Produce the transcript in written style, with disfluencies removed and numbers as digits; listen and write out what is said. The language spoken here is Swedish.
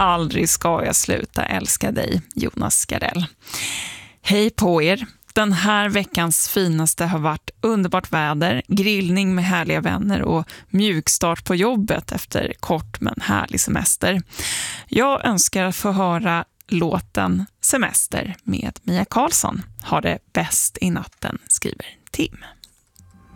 aldrig ska jag sluta älska dig, Jonas Gardell. Hej på er! Den här veckans finaste har varit underbart väder, grillning med härliga vänner och mjukstart på jobbet efter kort men härlig semester. Jag önskar att få höra låten Semester med Mia Karlsson. Ha det bäst i natten, skriver Tim.